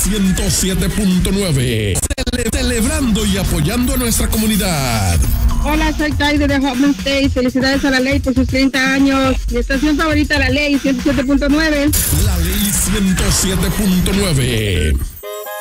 107.9. Celebrando y apoyando a nuestra comunidad. Hola, soy Taide de Home State. Felicidades a la ley por sus 30 años. Mi estación favorita, la ley 107.9. La ley 107.9.